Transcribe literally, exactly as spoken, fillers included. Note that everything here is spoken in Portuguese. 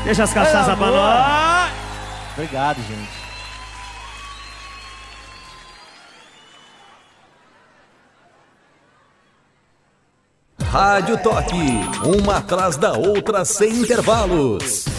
Deixa as cachaças pra nós. Obrigado, gente. Rádio Toque, uma atrás da outra sem intervalos.